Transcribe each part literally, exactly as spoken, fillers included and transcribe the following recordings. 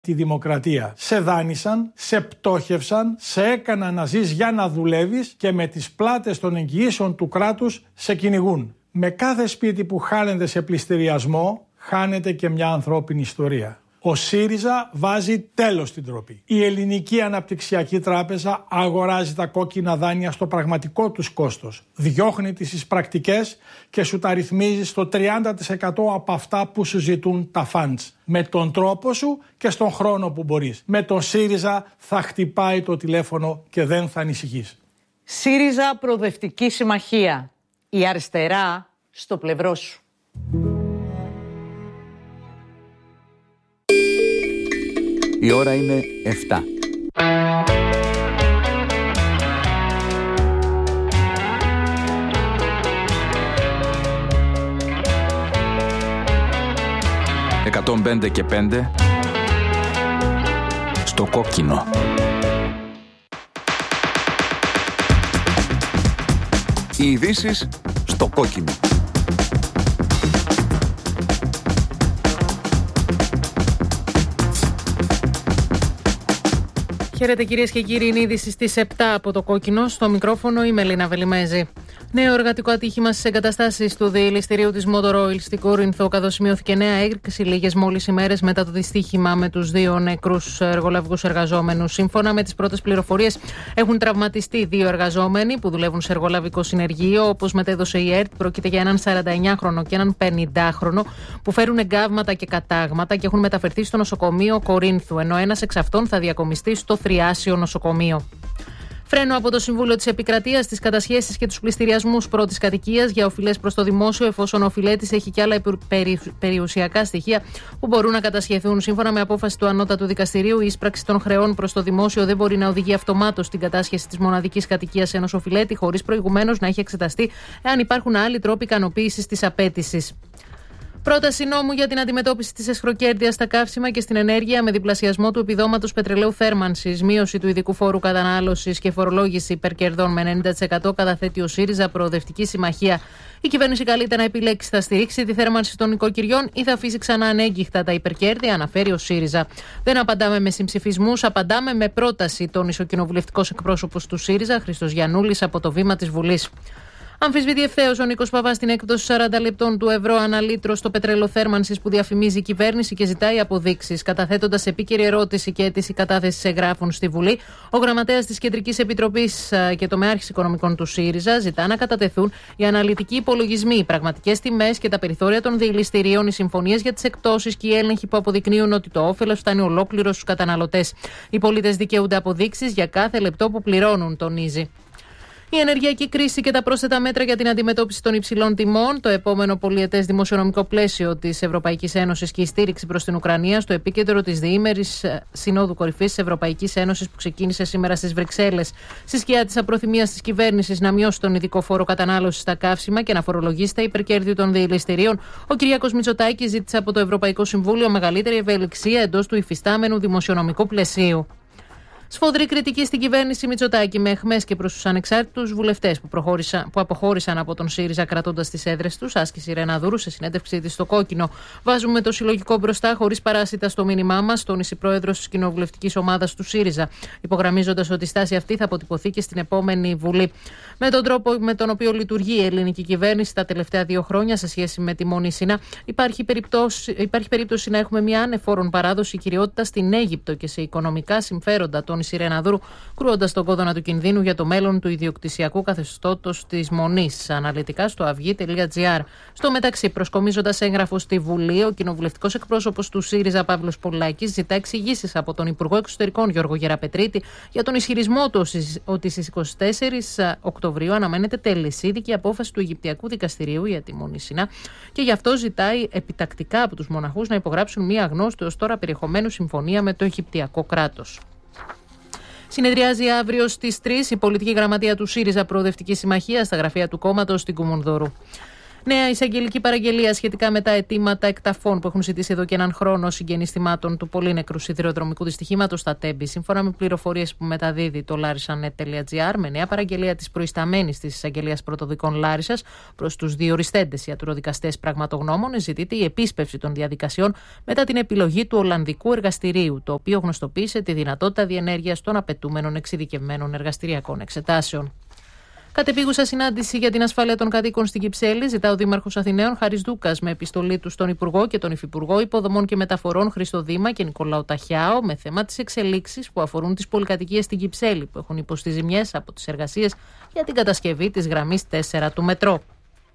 τη δημοκρατία. Σε δάνεισαν, σε πτώχευσαν, σε έκαναν να ζεις για να δουλεύεις και με τις πλάτες των εγγυήσεων του κράτους σε κυνηγούν. Με κάθε σπίτι που χάνεται σε πληστηριασμό, χάνεται και μια ανθρώπινη ιστορία. Ο ΣΥΡΙΖΑ βάζει τέλος στην ντροπή. Η Ελληνική Αναπτυξιακή Τράπεζα αγοράζει τα κόκκινα δάνεια στο πραγματικό τους κόστος. Διώχνει τις εισπρακτικές και σου τα ρυθμίζει στο τριάντα τοις εκατό από αυτά που σου ζητούν τα φαντς. Με τον τρόπο σου και στον χρόνο που μπορείς. Με τον ΣΥΡΙΖΑ θα χτυπάει το τηλέφωνο και δεν θα ανησυχείς. ΣΥΡΙΖΑ Προοδευτική Συμμαχία. Η αριστερά στο πλευρό σου. Η ώρα είναι εφτά. εκατόν πέντε και πέντε στο κόκκινο. Οι ειδήσεις στο κόκκινο. Χαίρετε κυρίες και κύριοι, είναι η είδηση στις επτά από το κόκκινο. Στο μικρόφωνο η Μελίνα Βελιμέζη. Νέο εργατικό ατύχημα στις εγκαταστάσεις του διελιστηρίου της Motor Oil στην Κόρινθο, καθώς σημειώθηκε νέα έκρηξη λίγες μόλις ημέρες μετά το δυστύχημα με τους δύο νεκρούς εργολαβικούς εργαζόμενους. Σύμφωνα με τις πρώτες πληροφορίες, έχουν τραυματιστεί δύο εργαζόμενοι που δουλεύουν σε εργολαβικό συνεργείο. Όπως μετέδωσε η ΕΡΤ, πρόκειται για έναν σαρανταεννιάχρονο και έναν πενηντάχρονο που φέρουν εγκάβματα και κατάγματα και έχουν μεταφερθεί στο νοσοκομείο Κορίνθου, ενώ ένας εξ αυτών θα διακομιστεί στο Θριάσιο νοσοκομείο. Φρένο από το Συμβούλιο της Επικρατείας στις κατασχέσεις και τους πληστηριασμούς πρώτης κατοικίας για οφειλές προς το δημόσιο, εφόσον ο οφειλέτης έχει και άλλα περι, περιουσιακά στοιχεία που μπορούν να κατασχεθούν. Σύμφωνα με απόφαση του Ανώτατου Δικαστηρίου, η ίσπραξη των χρεών προς το δημόσιο δεν μπορεί να οδηγεί αυτομάτως στην κατάσχεση της μοναδικής κατοικίας ενός οφειλέτη, χωρίς προηγουμένως να έχει εξεταστεί εάν υπάρχουν άλλοι τρόποι ικανοποίησης της απέτησης. Πρόταση νόμου για την αντιμετώπιση της εσχροκέρδειας στα καύσιμα και στην ενέργεια με διπλασιασμό του επιδόματος πετρελαίου θέρμανσης, μείωση του ειδικού φόρου κατανάλωσης και φορολόγηση υπερκερδών με ενενήντα τοις εκατό καταθέτει ο ΣΥΡΙΖΑ Προοδευτική Συμμαχία. Η κυβέρνηση καλείται να επιλέξει, θα στηρίξει τη θέρμανση των νοικοκυριών ή θα αφήσει ξανά ανέγκυχτα τα υπερκέρδη, αναφέρει ο ΣΥΡΙΖΑ. Δεν απαντάμε με συμψηφισμούς, απαντάμε με πρόταση, τόνισε ο κοινοβουλευτικός εκπρόσωπος του ΣΥΡΙΖΑ, Χρήστος Γιαννούλης, από το βήμα της Βουλής. Αμφισβητεί ευθέως ο Νίκος Παπάς στην έκδοση σαράντα λεπτών του ευρώ ανά λίτρο στο πετρέλαιο θέρμανσης που διαφημίζει η κυβέρνηση και ζητάει αποδείξεις. Καταθέτοντας επίκαιρη ερώτηση και αίτηση κατάθεσης εγγράφων στη Βουλή, ο γραμματέας της Κεντρικής Επιτροπής και τομεάρχης οικονομικών του ΣΥΡΙΖΑ ζητά να κατατεθούν οι αναλυτικοί υπολογισμοί, οι πραγματικές τιμές και τα περιθώρια των διελιστηρίων, οι συμφωνίες για τις εκτόσεις και οι έλεγχοι που αποδεικνύουν ότι το όφελος φτάνει ολόκληρο στους καταναλωτές. Οι πολίτες δικαιούνται αποδείξεις για κάθε λεπτό που πληρώνουν, τονίζει. Η ενεργειακή κρίση και τα πρόσθετα μέτρα για την αντιμετώπιση των υψηλών τιμών, το επόμενο πολυετές δημοσιονομικό πλαίσιο της Ευρωπαϊκής Ένωσης και η στήριξη προς την Ουκρανία στο επίκεντρο της διήμερης Συνόδου Κορυφής της Ευρωπαϊκής Ένωσης που ξεκίνησε σήμερα στις Βρυξέλλες. Στη σκιά της απροθυμίας της κυβέρνησης να μειώσει τον ειδικό φόρο κατανάλωσης στα καύσιμα και να φορολογήσει τα υπερκέρδη των διελιστηρίων, ο Κυριάκος Μητσοτάκης ζήτησε από το Ευρωπαϊκό Συμβούλιο μεγαλύτερη ευελιξία εντός του υφιστάμενου δημοσιονομικού πλαισίου. Σφοδρή κριτική στην κυβέρνηση Μητσοτάκη με αιχμές και προς τους ανεξάρτητους βουλευτές που, που αποχώρησαν από τον ΣΥΡΙΖΑ κρατώντας τις έδρες τους, άσκηση Ρεναδούρου σε συνέντευξή της στο Κόκκινο. Βάζουμε το συλλογικό μπροστά χωρίς παράσιτα στο μήνυμά μας, τόνισε η πρόεδρος της κοινοβουλευτικής ομάδας του ΣΥΡΙΖΑ, υπογραμμίζοντας ότι η στάση αυτή θα αποτυπωθεί και στην επόμενη Βουλή. Με τον τρόπο με τον οποίο λειτουργεί η ελληνική κυβέρνηση τα τελευταία δύο χρόνια σε σχέση με τη Μονήσινα, υπάρχει, υπάρχει περίπτωση να έχουμε μια ανεφόρον παράδοση κυριότητα στην Αίγυπτο και σε οικονομικά συμφέροντα, τόνισε η Ρεναδούρου, κρούοντας τον κόδωνα του κινδύνου για το μέλλον του ιδιοκτησιακού καθεστώτος της Μονής. Αναλυτικά στο αυγή τελεία τζι άρ. Στο μεταξύ, προσκομίζοντας έγγραφο στη Βουλή, ο κοινοβουλευτικός εκπρόσωπος του ΣΥΡΙΖΑ Παύλος Πολάκης ζητά εξηγήσεις από τον Υπουργό Εξωτερικών Γιώργο Γεραπετρίτη για τον ισχυρισμό του ότι στις είκοσι τέσσερις Οκτωβρίου αναμένεται τελεσίδικη απόφαση του Αιγυπτιακού Δικαστηρίου για τη Μονήσινα και γι' αυτό ζητάει επιτακτικά από τους μοναχούς να υπογράψουν μία αγνώστη ως τώρα περιεχομένου συμφωνία με το Αιγυπτιακό κράτος. Συνεδριάζει αύριο στις τρεις η πολιτική γραμματεία του ΣΥΡΙΖΑ Προοδευτική Συμμαχία στα γραφεία του κόμματος στην Κουμουνδούρου. Νέα εισαγγελική παραγγελία σχετικά με τα αιτήματα εκταφών που έχουν ζητήσει εδώ και έναν χρόνο συγγενείς θυμάτων του πολύ νεκρού σιδηροδρομικού δυστυχήματος στα Τέμπη. Σύμφωνα με πληροφορίες που μεταδίδει το Larissanet τελεία τζι άρ, με νέα παραγγελία της προϊσταμένης της εισαγγελίας πρωτοδικών Λάρισσας προς τους διοριστέντες ιατροδικαστές πραγματογνώμων, ζητείται η επίσπευση των διαδικασιών μετά την επιλογή του Ολλανδικού Εργαστηρίου, το οποίο γνωστοποίησε τη δυνατότητα διενέργειας των απαιτούμενων εξειδικευμένων εργαστηριακών εξετάσεων. Κατεπίγουσα συνάντηση για την ασφάλεια των κατοίκων στην Κυψέλη ζητά ο Δήμαρχος Αθηναίων Χάρης Δούκας με επιστολή του στον Υπουργό και τον Υφυπουργό Υποδομών και Μεταφορών Χρήστο Δήμα και Νικολάου Ταχιάο με θέμα τις εξελίξεις που αφορούν τις πολυκατοικίες στην Κυψέλη που έχουν υποστεί ζημιές από τις εργασίες για την κατασκευή της γραμμής τέσσερα του μετρό.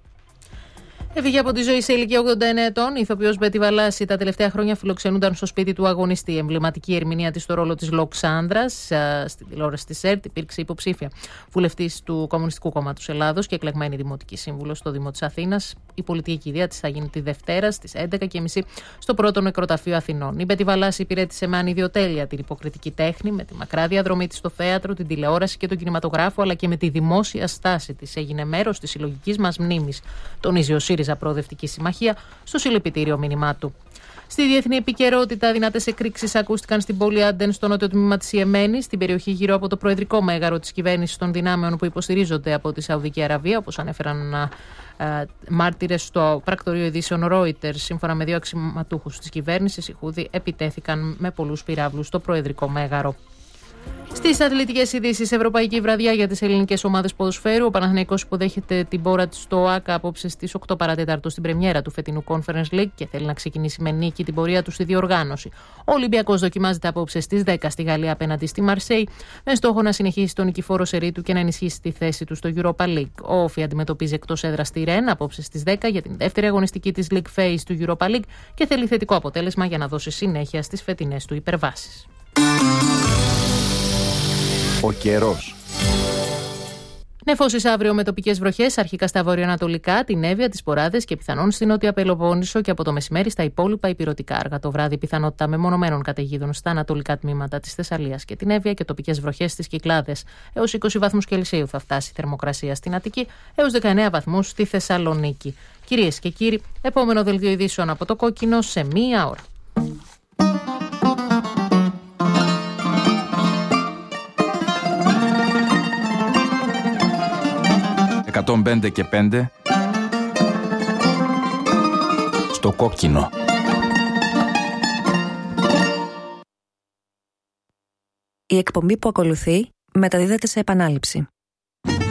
Έφυγε από τη ζωή σε ηλικία ογδόντα εννέα ετών. Η ηθοποιός Μπέτη Βαλάση τα τελευταία χρόνια φιλοξενούνταν στο σπίτι του αγωνιστή. Η εμβληματική ερμηνεία της στο ρόλο της Λοξάνδρας στην τηλεόραση της ΕΡΤ υπήρξε υποψήφια. Βουλευτής του Κομμουνιστικού Κόμματος Ελλάδος και εκλεγμένη δημοτική σύμβουλος στο Δήμο της Αθήνας. Η πολιτική κηδεία της θα γίνει τη Δευτέρα στις έντεκα και τριάντα στο πρώτο νεκροταφείο Αθηνών. Η Μπέτη Βαλάση υπηρέτησε με ανιδιοτέλεια την υποκριτική τέχνη, με τη μακρά διαδρομή της στο θέατρο, την τηλεόραση και τον κινηματογράφο, αλλά και με τη δημόσια στάση της. Έγινε μέρος της συλλογικής μας μνήμης, τονίζει ο ΣΥΡΙΖΑ Προοδευτική Συμμαχία στο συλληπιτήριο μήνυμά του. Στη διεθνή επικαιρότητα, δυνατές εκρήξεις ακούστηκαν στην πόλη Άντεν, στο νότιο τμήμα της Ιεμένης, στην περιοχή γύρω από το προεδρικό μέγαρο της κυβέρνησης των δυνάμεων που υποστηρίζονται από τη Σαουδική Αραβία, όπως ανέφεραν α, α, μάρτυρες στο πρακτορείο ειδήσεων Reuters. Σύμφωνα με δύο αξιωματούχους της κυβέρνησης, οι Χούθοι επιτέθηκαν με πολλούς πυράβλους στο προεδρικό μέγαρο. Στις αθλητικές ειδήσεις, ευρωπαϊκή βραδιά για τις ελληνικές ομάδες ποδοσφαίρου. Ο Παναθηναϊκός υποδέχεται την πόρα της στο ΆΚΑ απόψε στις οκτώ παρά τέταρτο στην πρεμιέρα του φετινού Conference League και θέλει να ξεκινήσει με νίκη την πορεία του στη διοργάνωση. Ο Ολυμπιακός δοκιμάζεται απόψε στις δέκα στη Γαλλία απέναντι στη Μαρσέη, με στόχο να συνεχίσει τον νικηφόρο σερί του και να ενισχύσει τη θέση του στο Europa League. Ο Όφι αντιμετωπίζει εκτός έδρας τη Ρεν απόψε στις δέκα για την δεύτερη αγωνιστική της League Phase του Europa League και θέλει θετικό αποτέλεσμα για να δώσει συνέχεια στις φετινές του υπερβάσεις. Ο καιρός. Νεφώσεις αύριο με τοπικές βροχές, αρχικά στα βορειοανατολικά, την Εύβοια, τις Ποράδες και πιθανόν στην Νότια Πελοπόννησο και από το μεσημέρι στα υπόλοιπα ηπειρωτικά άργα. Το βράδυ πιθανότητα μεμονωμένων καταιγίδων στα ανατολικά τμήματα της Θεσσαλίας και την Εύβοια και τοπικές βροχές στις Κυκλάδες. Έως είκοσι βαθμούς Κελσίου θα φτάσει η θερμοκρασία στην Αττική, έως δεκαεννέα βαθμούς στη Θεσσαλονίκη. Κυρίες και κύριοι, επόμενο δελτίο ειδήσεων από το Κόκκινο σε μία ώρα. εκατόν πέντε και πέντε στο Κόκκινο. Η εκπομπή που ακολουθεί μεταδίδεται σε επανάληψη.